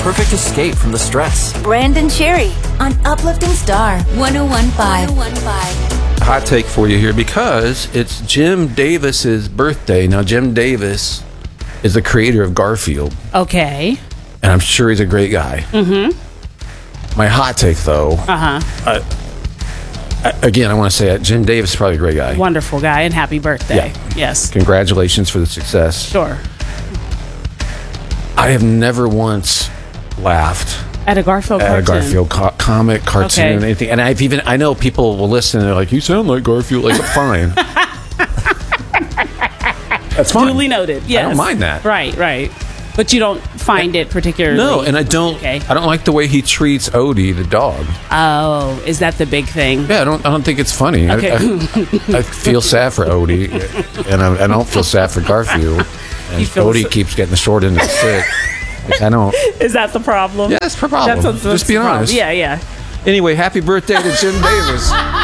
perfect escape from the stress. Brandon Cherry on Uplifting Star 101.5. Hot take for you here because it's Jim Davis's birthday. Now, Jim Davis is the creator of Garfield. Okay. And I'm sure he's a great guy. Mm-hmm. My hot take, though. Again, I want to say it. Jim Davis is probably a great guy. Wonderful guy, and happy birthday. Yeah. Yes. Congratulations for the success. Sure. I have never once laughed At a Garfield at cartoon. a Garfield comic, cartoon, Okay. anything. And I know people will listen and they're like, you sound like Garfield. Like, fine. That's fine. Duly noted. Yes. I don't mind that. Right. But you don't find it particularly. No, and I don't. Okay. I don't like the way he treats Odie, the dog. Oh, is that the big thing? Yeah, I don't think it's funny. Okay. I feel sad for Odie, and I don't feel sad for Garfield. And Odie keeps getting the short end of the stick. Like, I don't. Is that the problem? Yeah, that's the problem. That's Just being the problem. honest. Yeah. Anyway, happy birthday to Jim Davis.